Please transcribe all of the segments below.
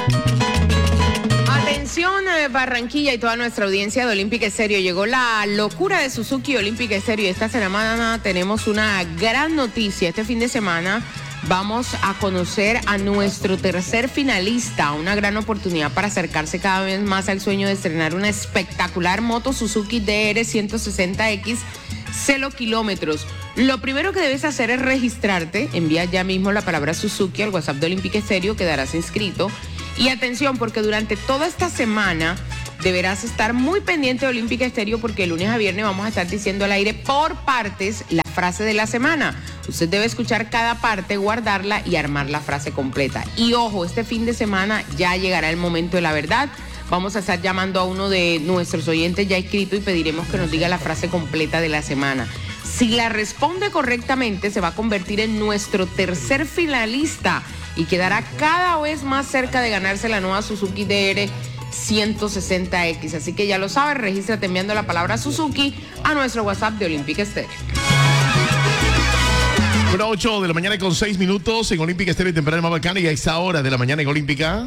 Atención, Barranquilla y toda nuestra audiencia de Olímpica Estéreo. Llegó la locura de Suzuki Olímpica Estéreo y esta semana tenemos una gran noticia. Este fin de semana vamos a conocer a nuestro tercer finalista, una gran oportunidad para acercarse cada vez más al sueño de estrenar una espectacular moto Suzuki DR 160X 0 kilómetros. Lo primero que debes hacer es registrarte. Envía ya mismo la palabra Suzuki al WhatsApp de Olímpica Estéreo, quedarás inscrito. Y atención, porque durante toda esta semana deberás estar muy pendiente de Olímpica Estéreo, porque de lunes a viernes vamos a estar diciendo al aire por partes la frase de la semana. Usted debe escuchar cada parte, guardarla y armar la frase completa. Y ojo, este fin de semana ya llegará el momento de la verdad. Vamos a estar llamando a uno de nuestros oyentes ya inscrito y pediremos que nos diga la frase completa de la semana. Si la responde correctamente, se va a convertir en nuestro tercer finalista y quedará cada vez más cerca de ganarse la nueva Suzuki DR 160X. Así que ya lo sabes, regístrate enviando la palabra Suzuki a nuestro WhatsApp de Olímpica Estéreo. 8 de la mañana con 6 minutos en Olímpica Estéreo y temprano más bacana. Y a esta hora de la mañana en Olímpica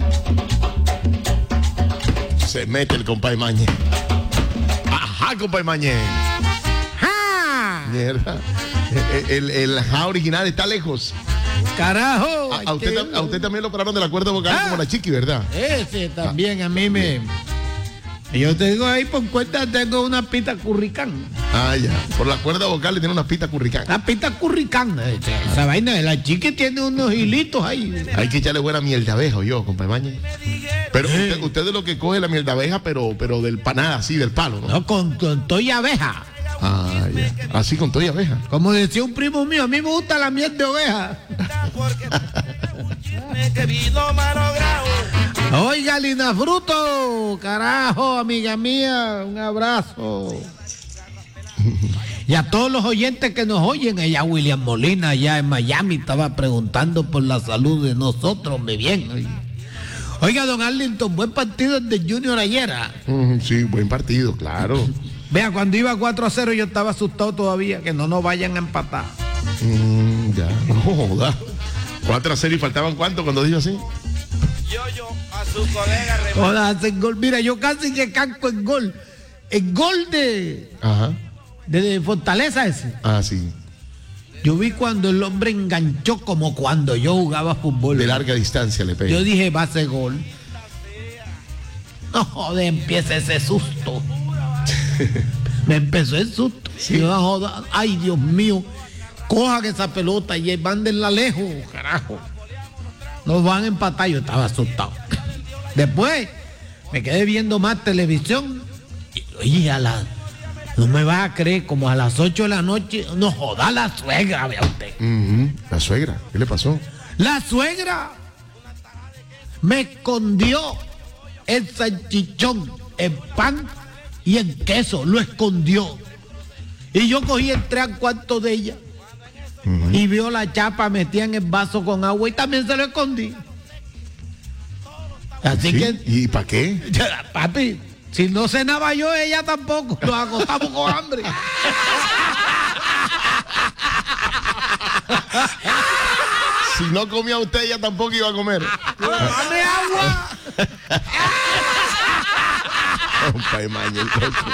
se mete el compadre Mañe. Ajá, compadre Mañe. ¡Ja! Mierda. El ja original está lejos. ¡Carajo! A usted también lo pararon de la cuerda vocal como la Chiqui, ¿verdad? Ese también a mí me... Yo tengo ahí por cuenta, tengo una pita curricán. Ah, ya. Por la cuerda vocal le tiene una pita curricán. La pita curricán. Esa vaina de la Chiqui tiene unos hilitos ahí. Hay que echarle buena miel de abeja, yo, compadre Mañe. Pero usted es lo que coge la miel de abeja, pero del panada, así, del palo, ¿no? No, con toya abeja. Ah, ya. Así con toya abeja. Como decía un primo mío, a mí me gusta la miel de oveja. Oiga, Lina Fruto, carajo, amiga mía, un abrazo. Y a todos los oyentes que nos oyen, allá William Molina, allá en Miami, estaba preguntando por la salud de nosotros, muy bien. Oiga, don Arlington, buen partido el de Junior ayer. Sí, buen partido, claro. Vea, cuando iba 4-0 yo estaba asustado todavía, que no nos vayan a empatar. Ya, no joda. 4-0 y faltaban ¿cuánto cuando dijo así? Yo a su colega Hola, hacen gol. Mira, yo casi que canco en gol. El gol de Fortaleza ese. Ah, sí. Yo vi cuando el hombre enganchó como cuando yo jugaba fútbol. De larga distancia le pega. Yo dije, va a ser gol. No joder, empieza ese susto. Me empezó el susto. Sí. Yo, joder, ay, Dios mío. Cojan esa pelota y mándenla lejos, carajo. Nos van a empatar. Yo estaba asustado. Después me quedé viendo más televisión. Y, oye, no me vas a creer, como a las 8 de la noche, no joda la suegra, vea usted. La suegra, ¿qué le pasó? La suegra me escondió el salchichón, el pan y el queso, lo escondió. Y yo cogí, entré al cuarto de ella y vio la chapa metida en el vaso con agua y también se lo escondí. Así ¿Sí? que... ¿Y para qué? Papi, si no cenaba yo, ella tampoco. Nos acostamos con hambre. Si no comía usted, ella tampoco iba a comer. ¡Dame agua! Compadre Mañe, el coche.